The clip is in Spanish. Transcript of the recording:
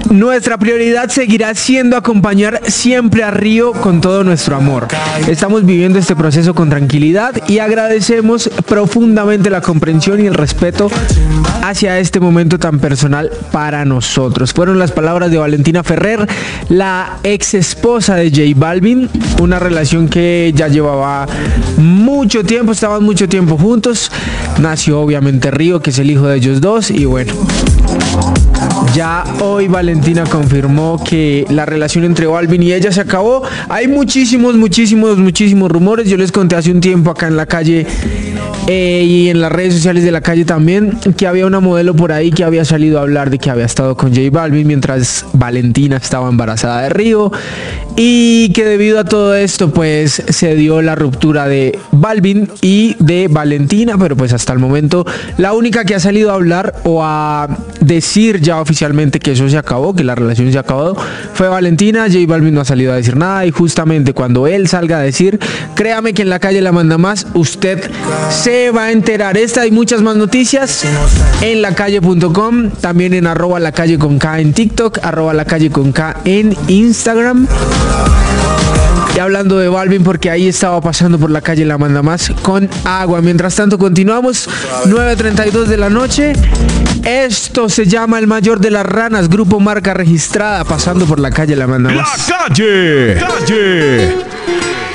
Nuestra prioridad seguirá siendo acompañar siempre a Río con todo nuestro amor. Estamos viviendo este proceso con tranquilidad y agradecemos profundamente la comprensión y el respeto hacia este momento tan personal para nosotros. Fueron las palabras de Valentina Ferrer, la ex esposa de J Balvin, una relación que ya llevaba mucho tiempo, estaban mucho tiempo juntos. Nació obviamente Río, que es el hijo de ellos dos, y bueno, ya hoy Valentina confirmó que la relación entre Balvin y ella se acabó. Hay muchísimos rumores. Yo les conté hace un tiempo acá en la calle y en las redes sociales de la calle también que había una modelo por ahí que había salido a hablar de que había estado con J Balvin mientras Valentina estaba embarazada de Río, y que debido a todo esto pues se dio la ruptura de Balvin y de Valentina, pero pues hasta el momento la única que ha salido a hablar o a decir ya oficialmente que eso se acabó, que la relación se acabó, fue Valentina. J Balvin no ha salido a decir nada, y justamente cuando él salga a decir, créame que en la calle la manda más, usted se va a enterar. Esta y muchas más noticias en lacalle.com, también en @lacalle_con_k en TikTok, @lacalle_con_k en Instagram. Y hablando de Balvin, porque ahí estaba pasando por la calle la manda más con agua. Mientras tanto continuamos, 9:32 de la noche. Esto se llama El Mayor de las Ranas, grupo marca registrada, pasando por la calle la manda más. La calle.